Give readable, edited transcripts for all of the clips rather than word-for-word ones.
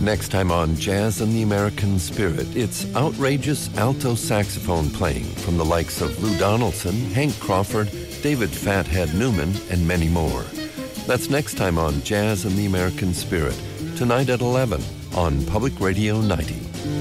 Next time on Jazz and the American Spirit, it's outrageous alto saxophone playing from the likes of Lou Donaldson, Hank Crawford, David Fathead Newman, and many more. That's next time on Jazz and the American Spirit, tonight at 11 on Public Radio 90.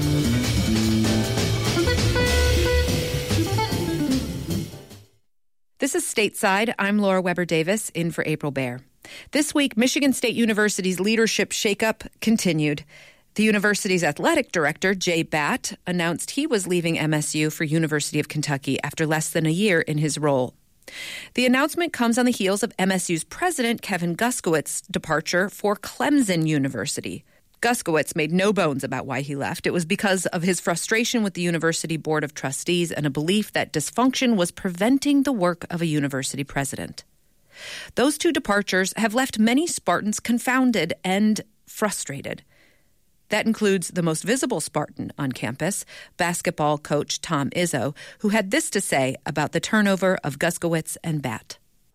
This is Stateside. I'm Laura Weber Davis, in for April Baer. This week, Michigan State University's leadership shakeup continued. The university's athletic director, Jay Batt, announced he was leaving MSU for University of Kentucky after less than a year in his role. The announcement comes on the heels of MSU's president, Kevin Guskiewicz' departure for Clemson University. Guskiewicz made no bones about why he left. It was because of his frustration with the University Board of Trustees and a belief that dysfunction was preventing the work of a university president. Those two departures have left many Spartans confounded and frustrated. That includes the most visible Spartan on campus, basketball coach Tom Izzo, who had this to say about the turnover of Guskiewicz and Batt.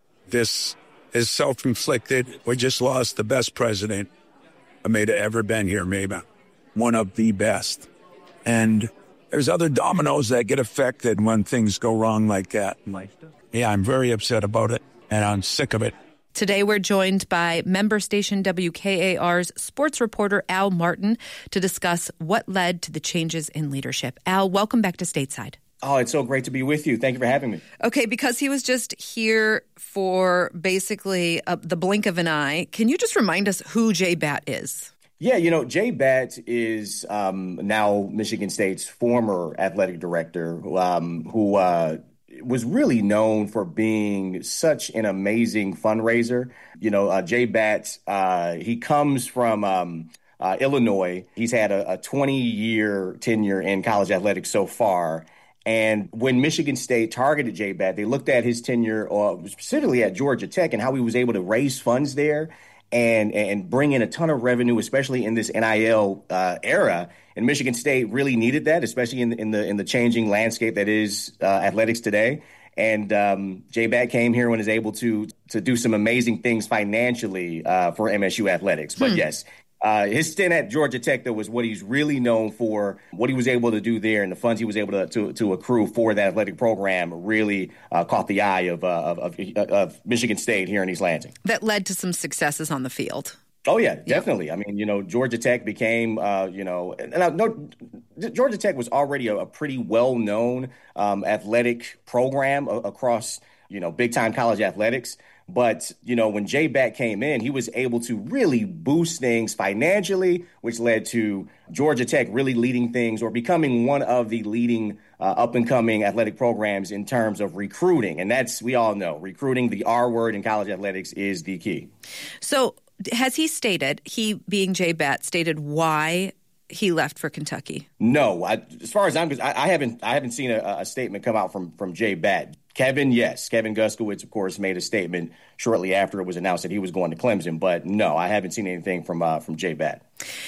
This is self-inflicted. We just lost the best president I may have ever been here, maybe one of the best. And there's other dominoes that get affected when things go wrong like that. Yeah, I'm very upset about it, and I'm sick of it. Today, we're joined by member station WKAR's sports reporter Al Martin to discuss what led to the changes in leadership. Al, welcome back to Stateside. Oh, it's so great to be with you. Thank you for having me. Okay, because he was just here for basically the blink of an eye, can you just remind us who Jay Batt is? Yeah, Jay Batt is now Michigan State's former athletic director who was really known for being such an amazing fundraiser. Jay Batt, he comes from Illinois. He's had a 20-year tenure in college athletics so far. And when Michigan State targeted Jay Batt, they looked at his tenure, specifically at Georgia Tech, and how he was able to raise funds there and bring in a ton of revenue, especially in this NIL era. And Michigan State really needed that, especially in the changing landscape that is athletics today. And Jay Batt came here and was able to do some amazing things financially for MSU athletics. But yes. His stint at Georgia Tech, though, was what he's really known for. What he was able to do there and the funds he was able to accrue for that athletic program really caught the eye of Michigan State here in East Lansing. That led to some successes on the field. Oh, yeah, definitely. I mean, Georgia Tech became, Georgia Tech was already a pretty well-known athletic program across, big-time college athletics. But, when Jay Batt came in, he was able to really boost things financially, which led to Georgia Tech really leading things or becoming one of the leading up-and-coming athletic programs in terms of recruiting. And that's, we all know, recruiting, the R word in college athletics, is the key. So has he being Jay Batt, stated why he left for Kentucky? No. As far as I'm concerned, I haven't seen a statement come out from Jay Batt. Kevin Guskiewicz, of course, made a statement shortly after it was announced that he was going to Clemson. But no, I haven't seen anything from Jay Batt.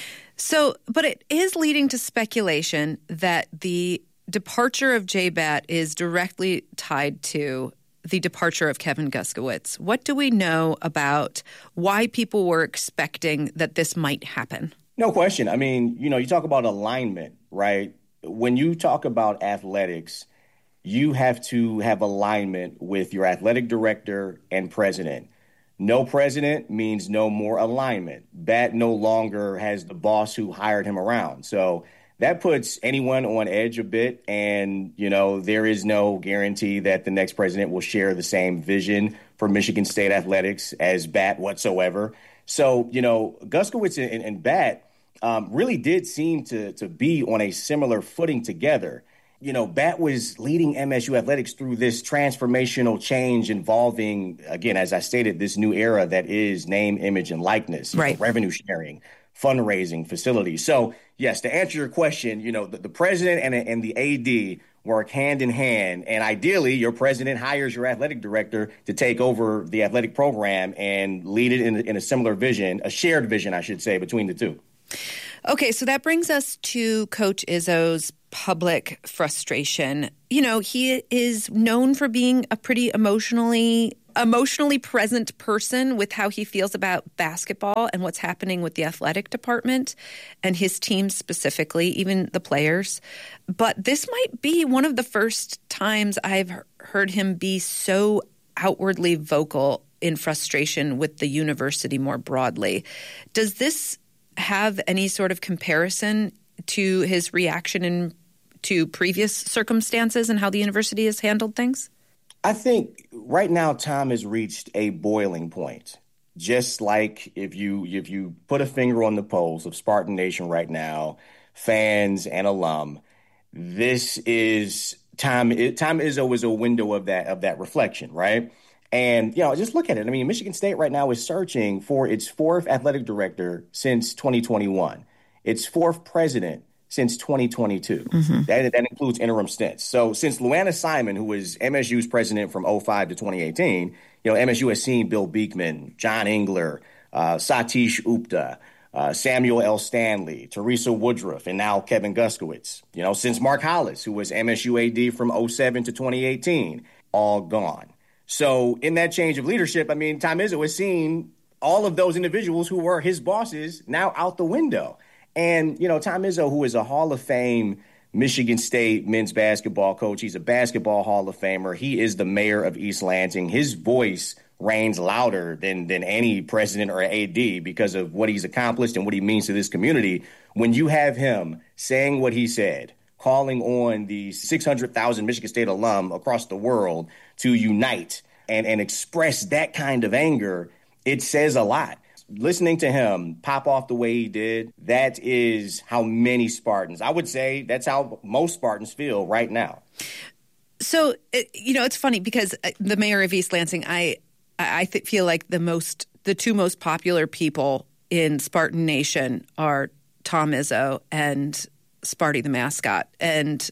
So, but it is leading to speculation that the departure of Jay Batt is directly tied to the departure of Kevin Guskiewicz. What do we know about why people were expecting that this might happen? No question. I mean, you talk about alignment, right? When you talk about athletics, you have to have alignment with your athletic director and president. No president means no more alignment. Batt no longer has the boss who hired him around. So that puts anyone on edge a bit. And, there is no guarantee that the next president will share the same vision for Michigan State athletics as Batt whatsoever. So, Guskiewicz and Batt really did seem to be on a similar footing together. Batt was leading MSU athletics through this transformational change involving, again, as I stated, this new era that is name, image, and likeness, right. Revenue sharing, fundraising, facilities. So, yes, to answer your question, the president and the AD work hand in hand. And ideally, your president hires your athletic director to take over the athletic program and lead it in a similar vision, a shared vision, I should say, between the two. Okay, so that brings us to Coach Izzo's public frustration. He is known for being a pretty emotionally emotionally present person with how he feels about basketball and what's happening with the athletic department and his team specifically, even the players. But this might be one of the first times I've heard him be so outwardly vocal in frustration with the university more broadly. Does this have any sort of comparison to his reaction to previous circumstances and how the university has handled things? I think right now Tom has reached a boiling point. Just like if you put a finger on the pulse of Spartan Nation right now, fans and alum, this is Tom Izzo is a window of that reflection, right? And just look at it. I mean, Michigan State right now is searching for its fourth athletic director since 2021, its fourth president since 2022. Mm-hmm. That includes interim stints. So since Luana Simon, who was MSU's president from 2005 to 2018, MSU has seen Bill Beekman, John Engler, Satish Upta, Samuel L. Stanley, Teresa Woodruff, and now Kevin Guskiewicz. Since Mark Hollis, who was MSU AD from 2007 to 2018, all gone. So in that change of leadership, I mean, Tom Izzo has seen all of those individuals who were his bosses now out the window. And, Tom Izzo, who is a Hall of Fame Michigan State men's basketball coach, he's a basketball Hall of Famer. He is the mayor of East Lansing. His voice reigns louder than any president or AD because of what he's accomplished and what he means to this community. When you have him saying what he said, calling on the 600,000 Michigan State alum across the world to unite and express that kind of anger, it says a lot. Listening to him pop off the way he did, that is how many Spartans, I would say that's how most Spartans feel right now. So, it's funny because the mayor of East Lansing, I feel like the two most popular people in Spartan Nation are Tom Izzo and Sparty the mascot. And,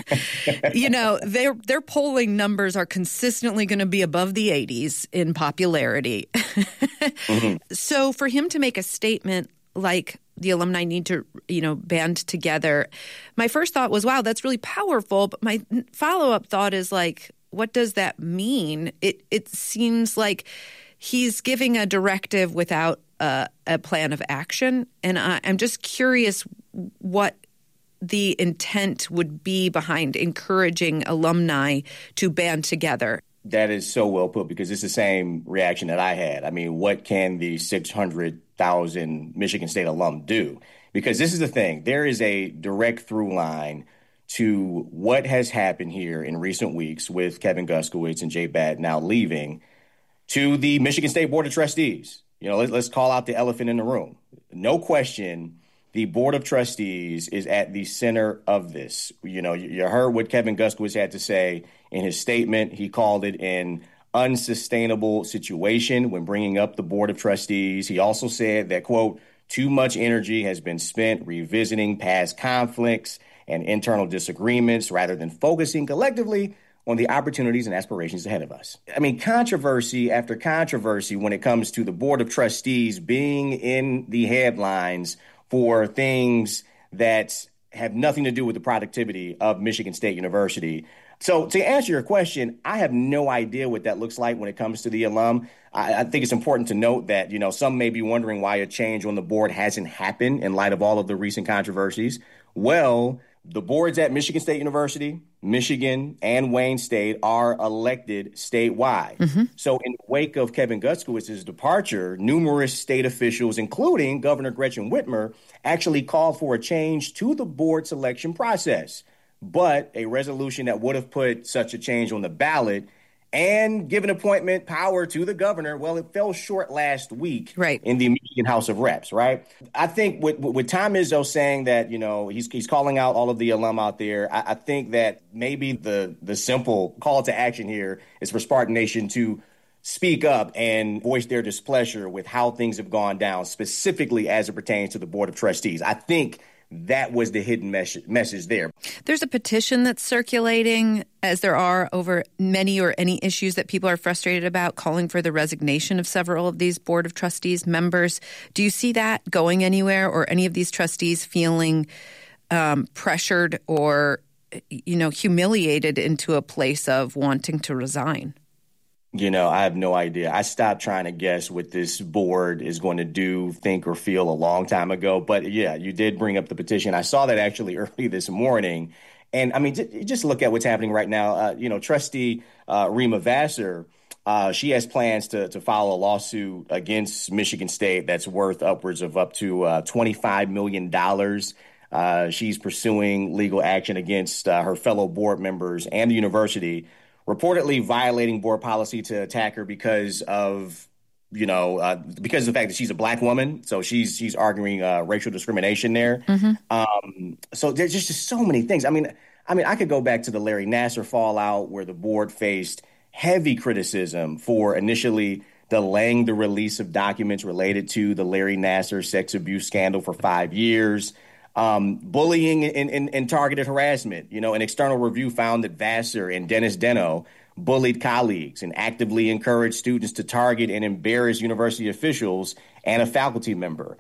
their polling numbers are consistently going to be above the 80s in popularity. Mm-hmm. So for him to make a statement like the alumni need to, band together, my first thought was, wow, that's really powerful. But my follow-up thought is like, what does that mean? It seems like he's giving a directive without a plan of action. And I'm just curious what the intent would be behind encouraging alumni to band together. That is so well put, because it's the same reaction that I had. I mean, what can the 600,000 Michigan State alum do? Because this is the thing. There is a direct through line to what has happened here in recent weeks with Kevin Guskiewicz and Jay Batt now leaving to the Michigan State Board of Trustees. Let's call out the elephant in the room. No question, the Board of Trustees is at the center of this. You heard what Kevin Guskiewicz had to say in his statement. He called it an unsustainable situation when bringing up the Board of Trustees. He also said that, quote, too much energy has been spent revisiting past conflicts and internal disagreements rather than focusing collectively on the opportunities and aspirations ahead of us. I mean, controversy after controversy when it comes to the Board of Trustees being in the headlines for things that have nothing to do with the productivity of Michigan State University. So to answer your question, I have no idea what that looks like when it comes to the alum. I think it's important to note that, some may be wondering why a change on the board hasn't happened in light of all of the recent controversies. Well, the boards at Michigan State University, Michigan, and Wayne State are elected statewide. Mm-hmm. So in the wake of Kevin Guskiewicz's departure, numerous state officials, including Governor Gretchen Whitmer, actually called for a change to the board selection process. But a resolution that would have put such a change on the ballot and given appointment power to the governor, well, it fell short last week in the Michigan House of Reps, right? I think with Tom Izzo saying that, he's calling out all of the alum out there, I think that maybe the simple call to action here is for Spartan Nation to speak up and voice their displeasure with how things have gone down, specifically as it pertains to the Board of Trustees. I think that was the hidden message there. There's a petition that's circulating, as there are over many or any issues that people are frustrated about, calling for the resignation of several of these Board of Trustees members. Do you see that going anywhere, or any of these trustees feeling pressured or, humiliated into a place of wanting to resign? I have no idea. I stopped trying to guess what this board is going to do, think, or feel a long time ago. But yeah, you did bring up the petition. I saw that actually early this morning. And I mean, just look at what's happening right now. Trustee Rima Vassar, she has plans to file a lawsuit against Michigan State that's worth upwards of up to $25 million. She's pursuing legal action against her fellow board members and the university, reportedly violating board policy to attack her because of because of the fact that she's a black woman. So she's arguing racial discrimination there. So there's just so many things. I mean, I could go back to the Larry Nassar fallout where the board faced heavy criticism for initially delaying the release of documents related to the Larry Nassar sex abuse scandal for 5 years. Bullying and targeted harassment. An external review found that Vassar and Dennis Deno bullied colleagues and actively encouraged students to target and embarrass university officials and a faculty member.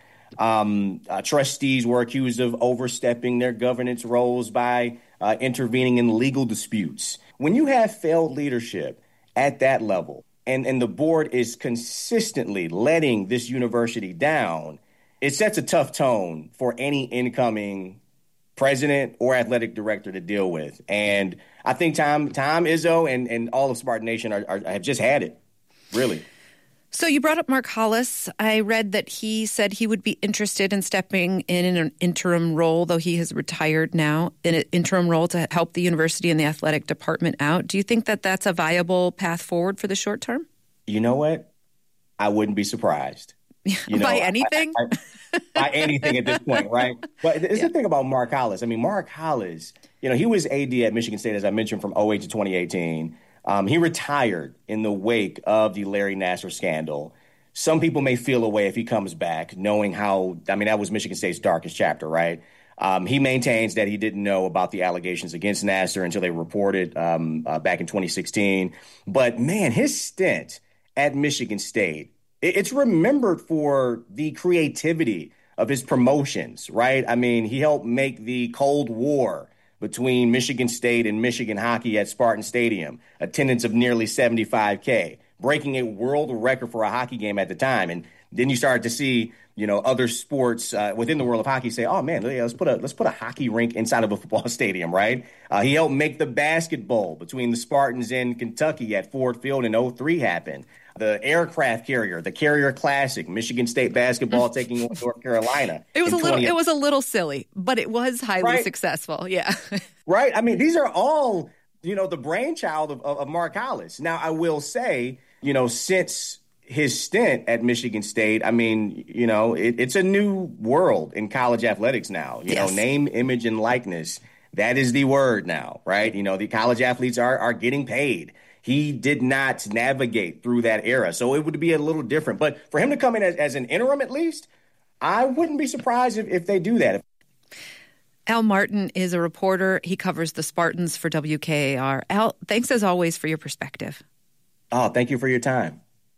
Trustees were accused of overstepping their governance roles by intervening in legal disputes. When you have failed leadership at that level and the board is consistently letting this university down, it sets a tough tone for any incoming president or athletic director to deal with. And I think Tom Izzo and all of Spartan Nation have just had it, really. So you brought up Mark Hollis. I read that he said he would be interested in stepping in an interim role, though he has retired now, in an interim role to help the university and the athletic department out. Do you think that that's a viable path forward for the short term? You know what? I wouldn't be surprised. By anything? By anything at this point, right? But the thing about Mark Hollis. I mean, Mark Hollis, he was AD at Michigan State, as I mentioned, from 2008 to 2018. He retired in the wake of the Larry Nassar scandal. Some people may feel a way if he comes back, knowing that was Michigan State's darkest chapter, right? He maintains that he didn't know about the allegations against Nassar until they reported back in 2016. But, man, his stint at Michigan State, it's remembered for the creativity of his promotions, right? I mean, he helped make the Cold War between Michigan State and Michigan hockey at Spartan Stadium, attendance of nearly 75K, breaking a world record for a hockey game at the time. And then you started to see, other sports within the world of hockey say, oh, man, let's put a hockey rink inside of a football stadium, right? He helped make the basketball between the Spartans and Kentucky at Ford Field in 2003 happen. The aircraft carrier, the Carrier Classic, Michigan State basketball taking on North Carolina. It was a little silly, but it was highly successful. Yeah. Right. I mean, these are all, the brainchild of Mark Hollis. Now, I will say, since his stint at Michigan State, I mean, it's a new world in college athletics now. Name, image, and likeness. That is the word now, right? The college athletes are getting paid. He did not navigate through that era, so it would be a little different. But for him to come in as an interim, at least, I wouldn't be surprised if they do that. Al Martin is a reporter. He covers the Spartans for WKAR. Al, thanks as always for your perspective. Oh, thank you for your time.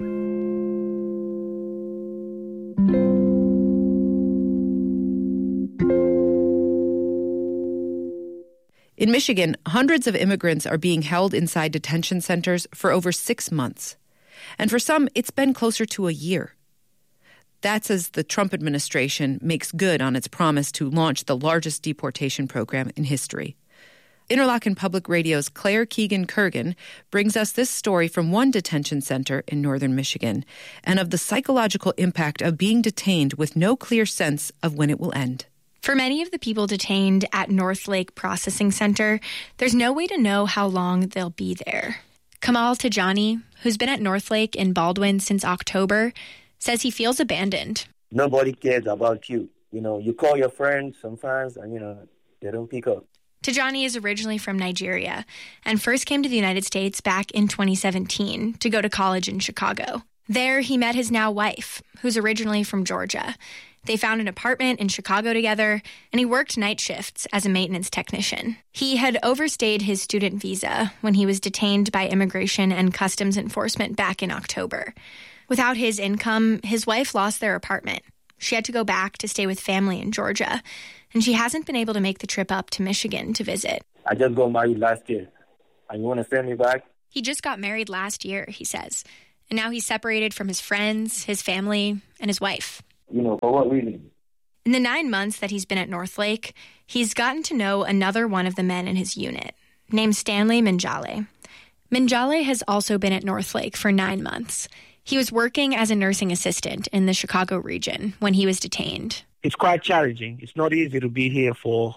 In Michigan, hundreds of immigrants are being held inside detention centers for over 6 months. And for some, it's been closer to a year. That's as the Trump administration makes good on its promise to launch the largest deportation program in history. Interlochen Public Radio's Claire Keegan-Kurgan brings us this story from one detention center in northern Michigan and of the psychological impact of being detained with no clear sense of when it will end. For many of the people detained at North Lake Processing Center, there's no way to know how long they'll be there. Kamal Tajani, who's been at North Lake in Baldwin since October, says he feels abandoned. Nobody cares about you. You call your friends, some friends, and, they don't pick up. Tajani is originally from Nigeria and first came to the United States back in 2017 to go to college in Chicago. There, he met his now wife, who's originally from Georgia. They found an apartment in Chicago together, and he worked night shifts as a maintenance technician. He had overstayed his student visa when he was detained by Immigration and Customs Enforcement back in October. Without his income, his wife lost their apartment. She had to go back to stay with family in Georgia, and she hasn't been able to make the trip up to Michigan to visit. I just got married last year, and you want to send me back? He just got married last year, he says, and now he's separated from his friends, his family, and his wife. For what reason? In the 9 months that he's been at Northlake, he's gotten to know another one of the men in his unit, named Stanley Minjale. Minjale has also been at Northlake for 9 months. He was working as a nursing assistant in the Chicago region when he was detained. It's quite challenging. It's not easy to be here for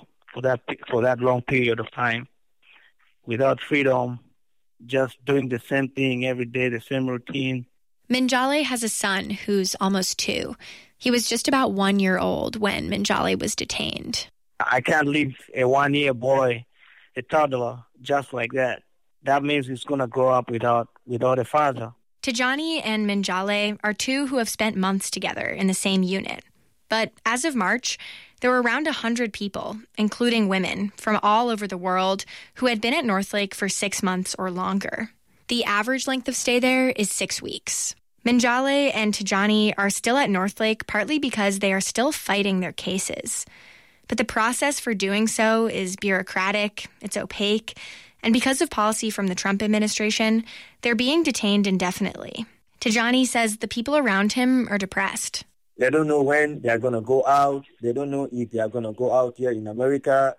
that long period of time without freedom, just doing the same thing every day, the same routine. Minjale has a son who's almost 2. He was just about 1 year old when Minjale was detained. I can't leave a 1-year boy, a toddler, just like that. That means he's going to grow up without a father. Tijani and Minjale are 2 who have spent months together in the same unit. But as of March, there were around 100 people, including women, from all over the world who had been at Northlake for 6 months or longer. The average length of stay there is 6 weeks. Minjale and Tijani are still at Northlake partly because they are still fighting their cases. But the process for doing so is bureaucratic, it's opaque, and because of policy from the Trump administration, they're being detained indefinitely. Tijani says the people around him are depressed. They don't know when they're going to go out. They don't know if they are going to go out here in America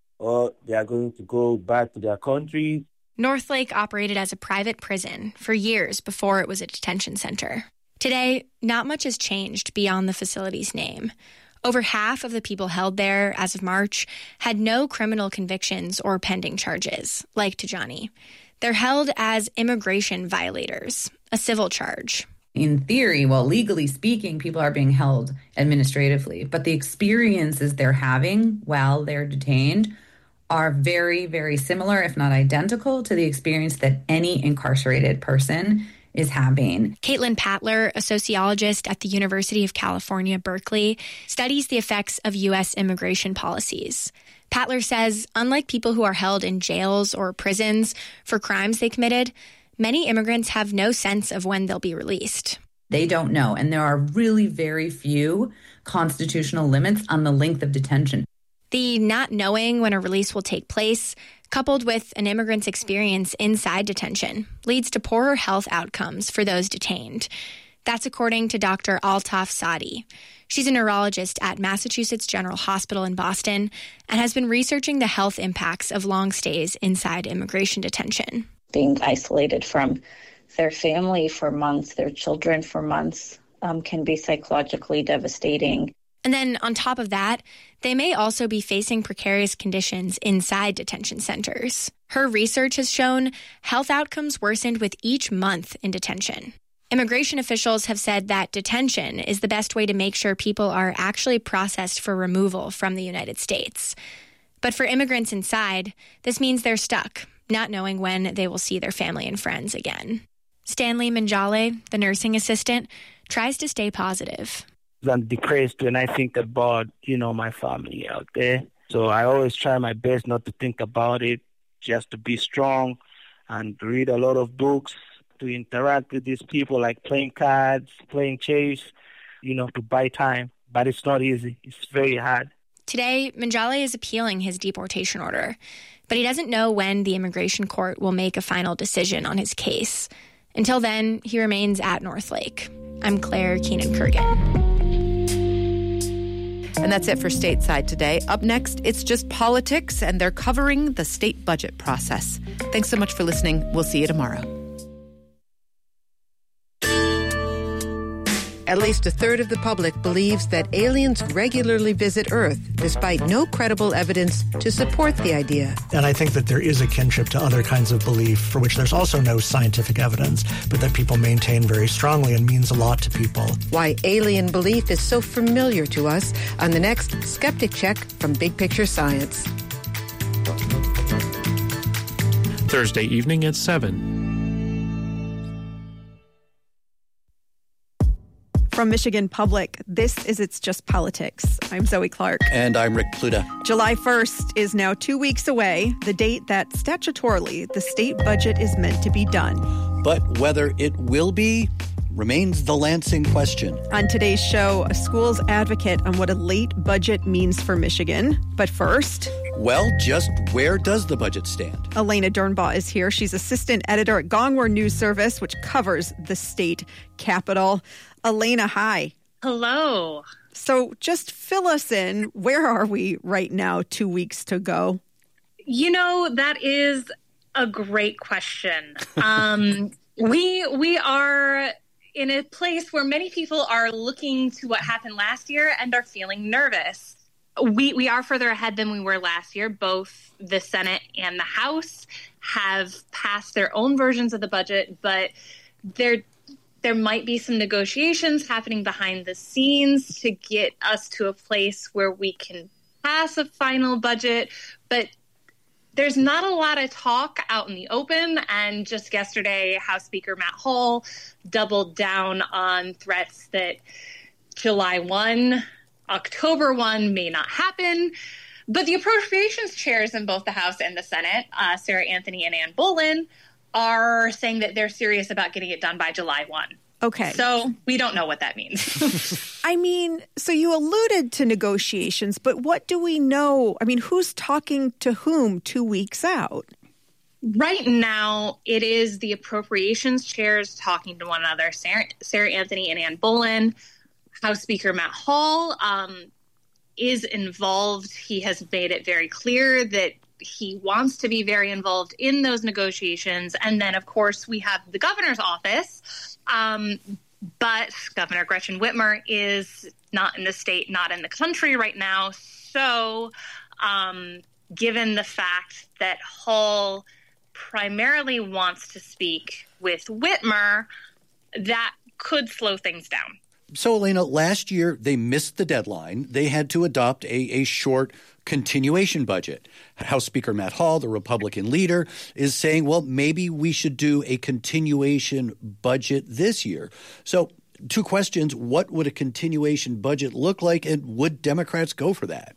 or they are going to go back to their country. Northlake operated as a private prison for years before it was a detention center. Today, not much has changed beyond the facility's name. Over half of the people held there as of March had no criminal convictions or pending charges, like Tijani. They're held as immigration violators, a civil charge. In theory, well, legally speaking, people are being held administratively, but the experiences they're having while they're detained are very, very similar, if not identical, to the experience that any incarcerated person is having. Caitlin Patler, a sociologist at the University of California, Berkeley, studies the effects of U.S. immigration policies. Patler says, unlike people who are held in jails or prisons for crimes they committed, many immigrants have no sense of when they'll be released. They don't know, and there are really very few constitutional limits on the length of detention. The not knowing when a release will take place, coupled with an immigrant's experience inside detention, leads to poorer health outcomes for those detained. That's according to Dr. Altaf Sadi. She's a neurologist at Massachusetts General Hospital in Boston and has been researching the health impacts of long stays inside immigration detention. Being isolated from their family for months, their children for months, can be psychologically devastating. And then on top of that, they may also be facing precarious conditions inside detention centers. Her research has shown health outcomes worsened with each month in detention. Immigration officials have said that detention is the best way to make sure people are actually processed for removal from the United States. But for immigrants inside, this means they're stuck, not knowing when they will see their family and friends again. Stanley Minjale, the nursing assistant, tries to stay positive. I'm depressed when I think about, my family out there. So I always try my best not to think about it, just to be strong and read a lot of books, to interact with these people, like playing cards, playing chess, to buy time. But it's not easy. It's very hard. Today, Minjale is appealing his deportation order, but he doesn't know when the immigration court will make a final decision on his case. Until then, he remains at Northlake. I'm Claire Keenan-Kurgan. And that's it for Stateside today. Up next, it's just politics, and they're covering the state budget process. Thanks so much for listening. We'll see you tomorrow. At least a third of the public believes that aliens regularly visit Earth, despite no credible evidence to support the idea. And I think that there is a kinship to other kinds of belief for which there's also no scientific evidence, but that people maintain very strongly and means a lot to people. Why alien belief is so familiar to us on the next Skeptic Check from Big Picture Science. Thursday evening at 7. From Michigan Public, this is It's Just Politics. I'm Zoe Clark. And I'm Rick Pluta. July 1st is now 2 weeks away, the date that statutorily the state budget is meant to be done. But whether it will be remains the Lansing question. On today's show, a school's advocate on what a late budget means for Michigan. But first, Well, just where does the budget stand? Elena Dernbaugh is here. She's assistant editor at Gongwer News Service, which covers the state capitol. Elena, hi. Hello. So just fill us in. Where are we right now, 2 weeks to go? That is a great question. We are in a place where many people are looking to what happened last year and are feeling nervous. We are further ahead than we were last year. Both the Senate and the House have passed their own versions of the budget, but there might be some negotiations happening behind the scenes to get us to a place where we can pass a final budget. But there's not a lot of talk out in the open. And just yesterday, House Speaker Matt Hall doubled down on threats that July 1, October 1 may not happen. But the appropriations chairs in both the House and the Senate, Sarah Anthony and Ann Boleyn, are saying that they're serious about getting it done by July 1. Okay. So we don't know what that means. So you alluded to negotiations, but what do we know? Who's talking to whom 2 weeks out? Right now, it is the appropriations chairs talking to one another, Sarah Anthony and Ann Boleyn. House Speaker Matt Hall is involved. He has made it very clear that he wants to be very involved in those negotiations. And then, of course, we have the governor's office. But Governor Gretchen Whitmer is not in the state, not in the country right now. So given the fact that Hall primarily wants to speak with Whitmer, that could slow things down. So, Elena, last year they missed the deadline. They had to adopt a short continuation budget. House Speaker Matt Hall, the Republican leader, is saying, well, maybe we should do a continuation budget this year. So, two questions. What would a continuation budget look like, and would Democrats go for that?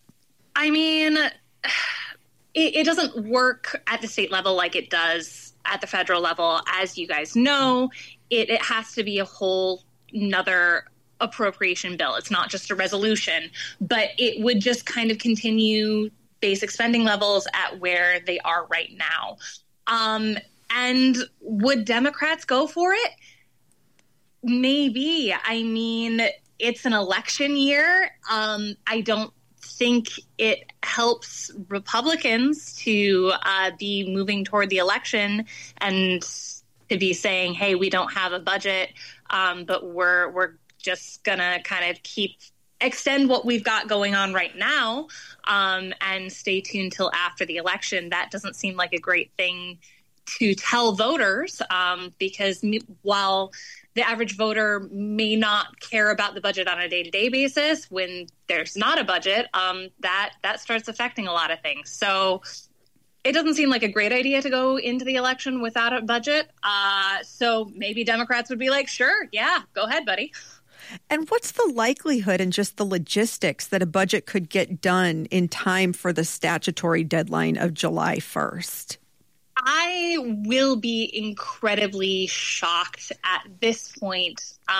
It doesn't work at the state level like it does at the federal level. As you guys know, it has to be a whole nother appropriation bill. It's not just a resolution, but it would just kind of continue basic spending levels at where they are right now. And would Democrats go for it? Maybe. It's an election year. I don't think it helps Republicans to be moving toward the election and to be saying, hey, we don't have a budget, but we're just going to kind of extend what we've got going on right now and stay tuned till after the election. That doesn't seem like a great thing to tell voters because while the average voter may not care about the budget on a day-to-day basis, when there's not a budget, that starts affecting a lot of things. So it doesn't seem like a great idea to go into the election without a budget. So maybe Democrats would be like, sure, yeah, go ahead, buddy. And what's the likelihood and just the logistics that a budget could get done in time for the statutory deadline of July 1st? I will be incredibly shocked at this point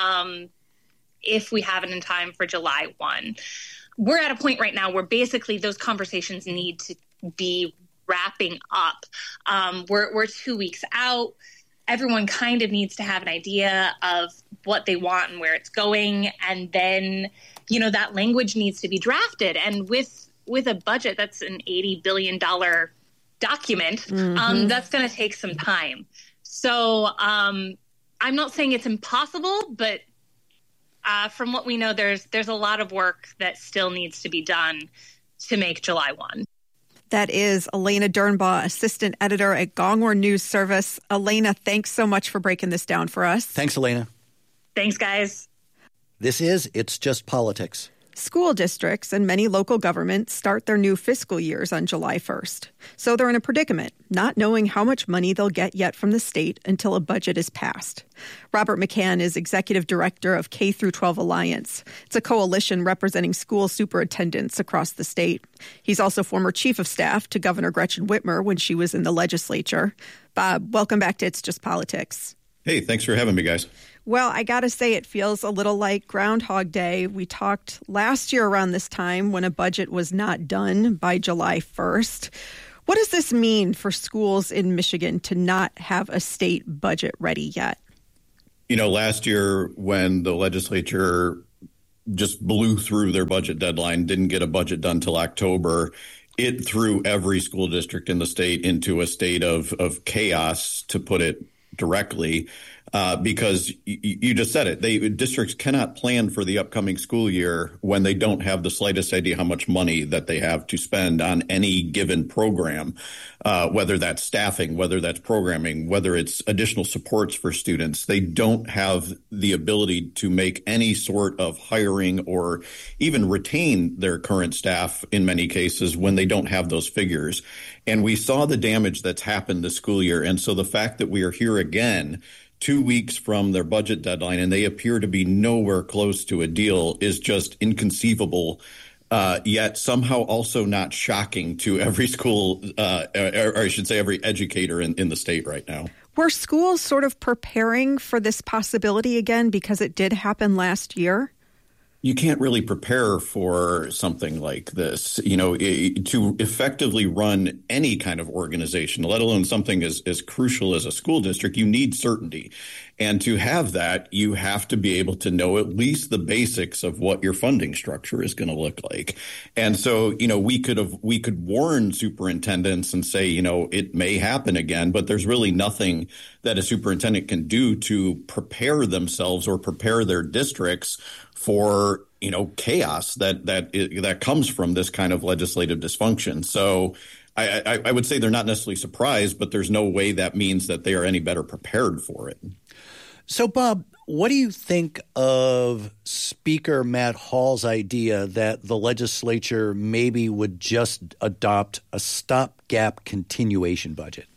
if we have it in time for July 1. We're at a point right now where basically those conversations need to be wrapping up. We're 2 weeks out. Everyone kind of needs to have an idea of what they want and where it's going. And then, that language needs to be drafted. And with a budget that's an $80 billion document, that's going to take some time. So I'm not saying it's impossible, but from what we know, there's a lot of work that still needs to be done to make July 1. That is Elena Dernbaugh, assistant editor at Gongwer News Service. Elena, thanks so much for breaking this down for us. Thanks, Elena. Thanks, guys. This is It's Just Politics. School districts and many local governments start their new fiscal years on July 1st. So they're in a predicament, not knowing how much money they'll get yet from the state until a budget is passed. Robert McCann is executive director of K-12 Alliance. It's a coalition representing school superintendents across the state. He's also former chief of staff to Governor Gretchen Whitmer when she was in the legislature. Bob, welcome back to It's Just Politics. Hey, thanks for having me, guys. Well, I got to say, it feels a little like Groundhog Day. We talked last year around this time when a budget was not done by July 1st. What does this mean for schools in Michigan to not have a state budget ready yet? You know, last year when the legislature just blew through their budget deadline, didn't get a budget done till October, it threw every school district in the state into a state of chaos, to put it directly, because you just said it. Districts cannot plan for the upcoming school year when they don't have the slightest idea how much money that they have to spend on any given program, whether that's staffing, whether that's programming, whether it's additional supports for students. They don't have the ability to make any sort of hiring or even retain their current staff in many cases when they don't have those figures. And we saw the damage that's happened this school year. And so the fact that we are here again 2 weeks from their budget deadline and they appear to be nowhere close to a deal is just inconceivable, yet somehow also not shocking to every school, or I should say every educator in the state right now. Were schools sort of preparing for this possibility again because it did happen last year? You can't really prepare for something like this, you know, to effectively run any kind of organization, let alone something as crucial as a school district. You need certainty. And to have that, you have to be able to know at least the basics of what your funding structure is going to look like. And so, you know, we could warn superintendents and say, you know, it may happen again, but there's really nothing that a superintendent can do to prepare themselves or prepare their districts for, you know, chaos that comes from this kind of legislative dysfunction. So I would say they're not necessarily surprised, but there's no way that means that they are any better prepared for it. So, Bob, what do you think of Speaker Matt Hall's idea that the legislature maybe would just adopt a stopgap continuation budget?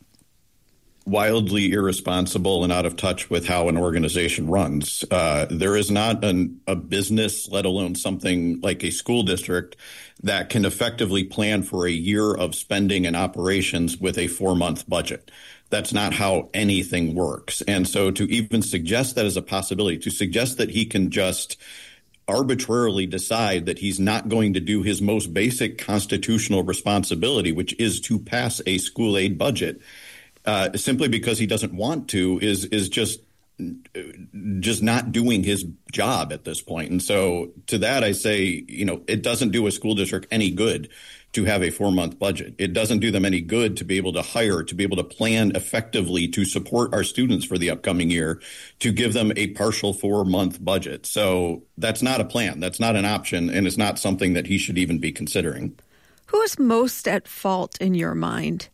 Wildly irresponsible and out of touch with how an organization runs. There is not a business, let alone something like a school district, that can effectively plan for a year of spending and operations with a 4-month budget. That's not how anything works. And so to even suggest that as a possibility, to suggest that he can just arbitrarily decide that he's not going to do his most basic constitutional responsibility, which is to pass a school aid budget, simply because he doesn't want to, is just not doing his job at this point. And so to that, I say, you know, it doesn't do a school district any good to have a 4-month budget. It doesn't do them any good to be able to hire, to be able to plan effectively to support our students for the upcoming year, to give them a partial 4-month budget. So that's not a plan. That's not an option. And it's not something that he should even be considering. Who is most at fault in your mind?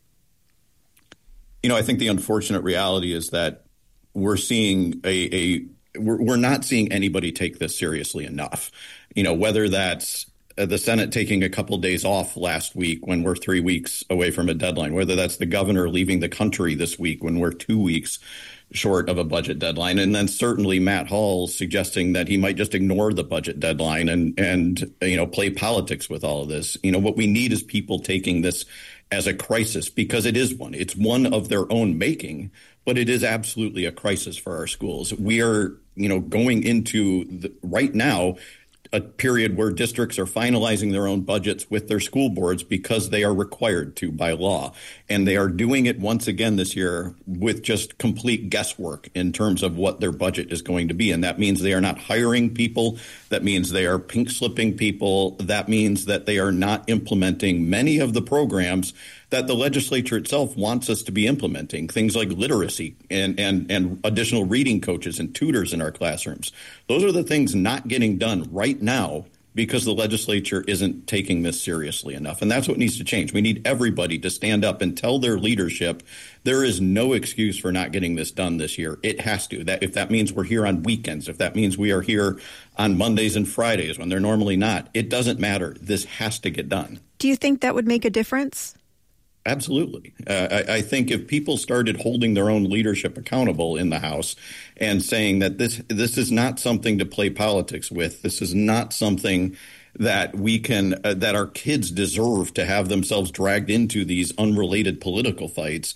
You know, I think the unfortunate reality is that we're seeing we're not seeing anybody take this seriously enough. You know, whether that's the Senate taking a couple days off last week when we're 3 weeks away from a deadline, whether that's the governor leaving the country this week when we're 2 weeks short of a budget deadline, and then certainly Matt Hall suggesting that he might just ignore the budget deadline and you know, play politics with all of this. You know, what we need is people taking this as a crisis, because it is one. It's one of their own making, but it is absolutely a crisis for our schools. We are, you know, going into right now a period where districts are finalizing their own budgets with their school boards because they are required to by law. And they are doing it once again this year with just complete guesswork in terms of what their budget is going to be. And that means they are not hiring people. That means they are pink slipping people. That means that they are not implementing many of the programs that the legislature itself wants us to be implementing, things like literacy and additional reading coaches and tutors in our classrooms. Those are the things not getting done right now because the legislature isn't taking this seriously enough. And that's what needs to change. We need everybody to stand up and tell their leadership there is no excuse for not getting this done this year. It has to. That if that means we're here on weekends, if that means we are here on Mondays and Fridays when they're normally not, it doesn't matter. This has to get done. Do you think that would make a difference? Absolutely. I think if people started holding their own leadership accountable in the House and saying that this is not something to play politics with, this is not something that we can that our kids deserve to have themselves dragged into these unrelated political fights,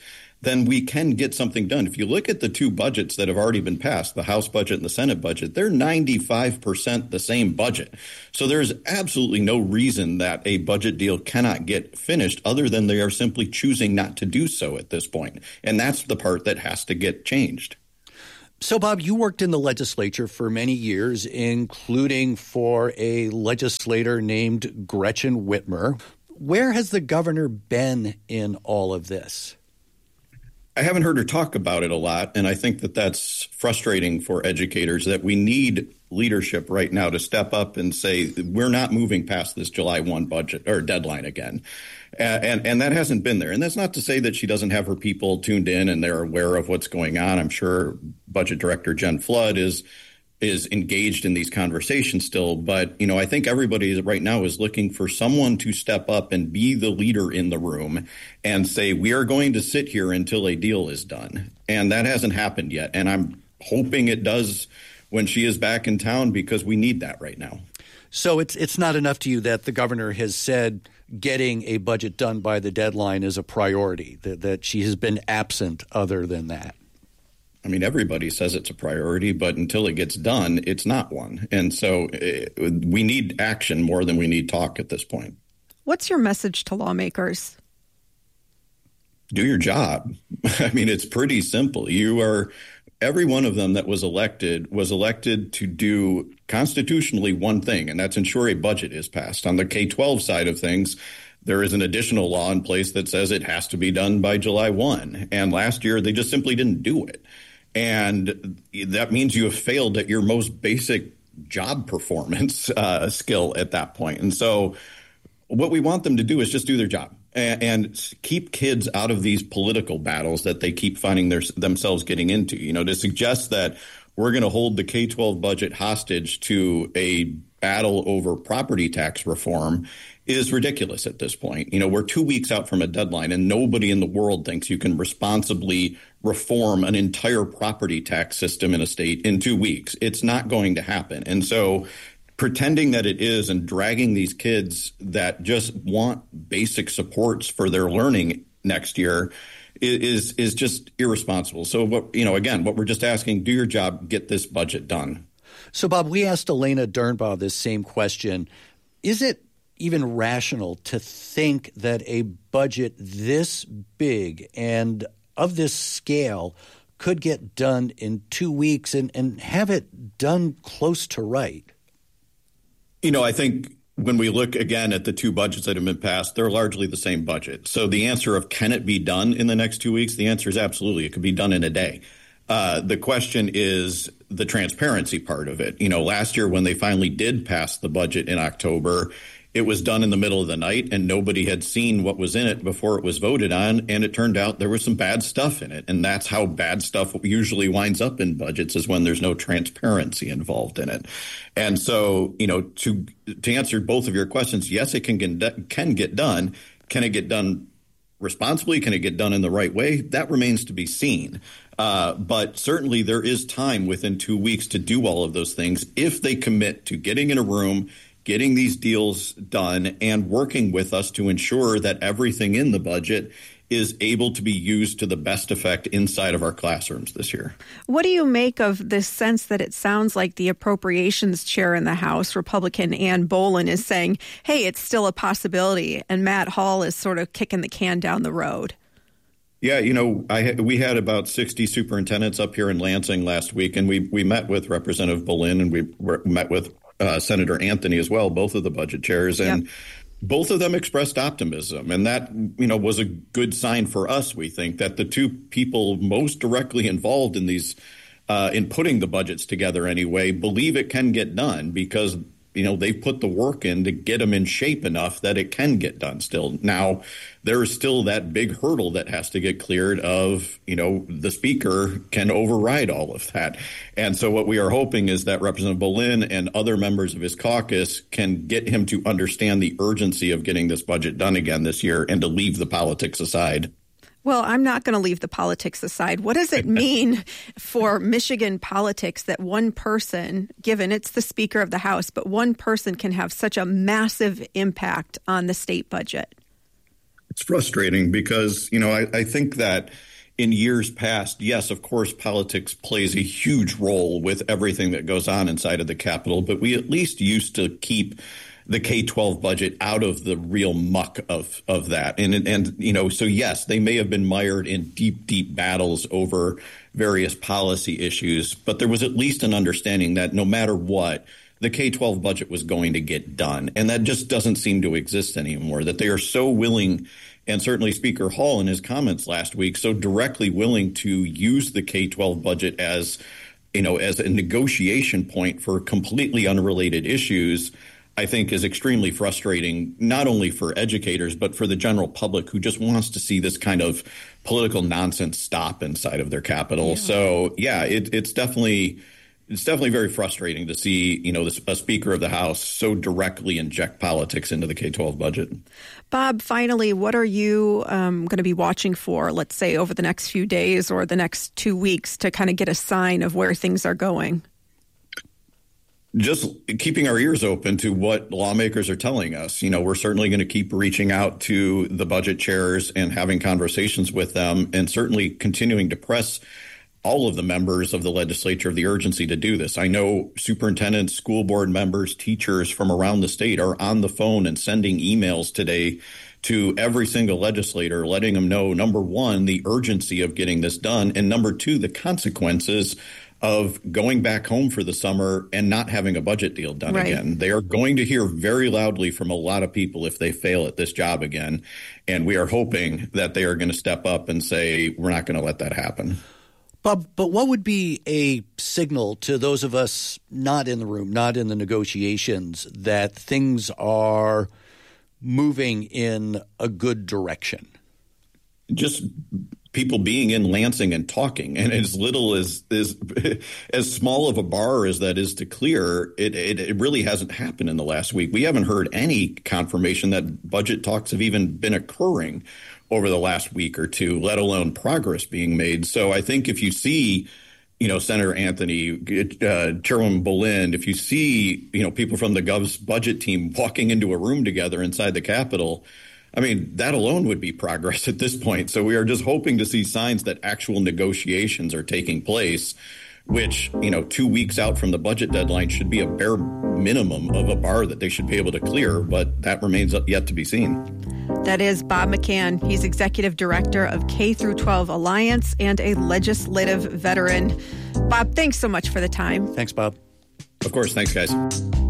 then we can get something done. If you look at the two budgets that have already been passed, the House budget and the Senate budget, they're 95% the same budget. So there's absolutely no reason that a budget deal cannot get finished other than they are simply choosing not to do so at this point. And that's the part that has to get changed. So, Bob, you worked in the legislature for many years, including for a legislator named Gretchen Whitmer. Where has the governor been in all of this? I haven't heard her talk about it a lot, and I think that that's frustrating for educators, that we need leadership right now to step up and say, we're not moving past this July 1 budget or deadline again. And that hasn't been there. And that's not to say that she doesn't have her people tuned in and they're aware of what's going on. I'm sure Budget Director Jen Flood is engaged in these conversations still. But, I think everybody right now is looking for someone to step up and be the leader in the room and say, we are going to sit here until a deal is done. And that hasn't happened yet. And I'm hoping it does when she is back in town, because we need that right now. So it's not enough to you that the governor has said getting a budget done by the deadline is a priority, that she has been absent other than that? I mean, everybody says it's a priority, but until it gets done, it's not one. And so we need action more than we need talk at this point. What's your message to lawmakers? Do your job. I mean, it's pretty simple. Every one of them that was elected to do constitutionally one thing, and that's ensure a budget is passed. On the K-12 side of things, there is an additional law in place that says it has to be done by July 1. And last year, they just simply didn't do it. And that means you have failed at your most basic job performance skill at that point. And so what we want them to do is just do their job and keep kids out of these political battles that they keep finding themselves getting into. To suggest that we're going to hold the K-12 budget hostage to a battle over property tax reform is ridiculous at this point. We're 2 weeks out from a deadline, and nobody in the world thinks you can responsibly reform an entire property tax system in a state in 2 weeks. It's not going to happen. And so pretending that it is and dragging these kids that just want basic supports for their learning next year is just irresponsible. So what we're just asking, do your job, get this budget done. So, Bob, we asked Elena Dernbaugh this same question. Is it even rational to think that a budget this big and of this scale could get done in 2 weeks and have it done close to right? I think when we look again at the two budgets that have been passed, they're largely the same budget. So the answer of can it be done in the next 2 weeks? The answer is absolutely. It could be done in a day. The question is the transparency part of it. Last year when they finally did pass the budget in October, it was done in the middle of the night and nobody had seen what was in it before it was voted on. And it turned out there was some bad stuff in it. And that's how bad stuff usually winds up in budgets, is when there's no transparency involved in it. And so, to answer both of your questions, yes, it can get done. Can it get done responsibly? Can it get done in the right way? That remains to be seen. But certainly there is time within 2 weeks to do all of those things if they commit to getting in a room, getting these deals done, and working with us to ensure that everything in the budget is able to be used to the best effect inside of our classrooms this year. What do you make of this sense that it sounds like the appropriations chair in the House, Republican Ann Bolen, is saying, hey, it's still a possibility, and Matt Hall is sort of kicking the can down the road? Yeah, we had about 60 superintendents up here in Lansing last week, and we met with Representative Bolen, and we met with Senator Anthony as well, both of the budget chairs, and both of them expressed optimism. And that, was a good sign for us, we think, that the two people most directly involved in these, in putting the budgets together anyway, believe it can get done because, they've put the work in to get them in shape enough that it can get done still. Now, there is still that big hurdle that has to get cleared of, the speaker can override all of that. And so what we are hoping is that Representative Bolen and other members of his caucus can get him to understand the urgency of getting this budget done again this year and to leave the politics aside. Well, I'm not going to leave the politics aside. What does it mean for Michigan politics that one person, given it's the Speaker of the House, but one person can have such a massive impact on the state budget? It's frustrating because, I think that in years past, yes, of course, politics plays a huge role with everything that goes on inside of the Capitol, but we at least used to keep the K-12 budget out of the real muck of that. And you know, so yes, they may have been mired in deep battles over various policy issues, but there was at least an understanding that no matter what, the K-12 budget was going to get done. And that just doesn't seem to exist anymore, that they are so willing, and certainly Speaker Hall in his comments last week, so directly willing to use the K-12 budget as, you know, as a negotiation point for completely unrelated issues, I think is extremely frustrating, not only for educators, but for the general public who just wants to see this kind of political nonsense stop inside of their Capitol. Yeah. So, yeah, it's definitely very frustrating to see, you know, a Speaker of the House so directly inject politics into the K-12 budget. Bob, finally, what are you going to be watching for, let's say, over the next few days or the next 2 weeks to kind of get a sign of where things are going? Just keeping our ears open to what lawmakers are telling us. You know, we're certainly going to keep reaching out to the budget chairs and having conversations with them, and certainly continuing to press all of the members of the legislature of the urgency to do this. I know superintendents, school board members, teachers from around the state are on the phone and sending emails today to every single legislator, letting them know, number one, the urgency of getting this done, and number two, the consequences of going back home for the summer and not having a budget deal done again. They are going to hear very loudly from a lot of people if they fail at this job again. And we are hoping that they are going to step up and say, we're not going to let that happen. Bob, but what would be a signal to those of us not in the room, not in the negotiations, that things are moving in a good direction? Just people being in Lansing and talking, and as little as small of a bar as that is to clear, it really hasn't happened in the last week. We haven't heard any confirmation that budget talks have even been occurring over the last week or two, let alone progress being made. So I think if you see, you know, Senator Anthony, Chairwoman Boland, if you see, you know, people from the Gov's budget team walking into a room together inside the Capitol, I mean, that alone would be progress at this point. So we are just hoping to see signs that actual negotiations are taking place, which, you know, 2 weeks out from the budget deadline should be a bare minimum of a bar that they should be able to clear. But that remains yet to be seen. That is Bob McCann. He's Executive Director of K-12 Alliance and a legislative veteran. Bob, thanks so much for the time. Thanks, Bob. Of course. Thanks, guys.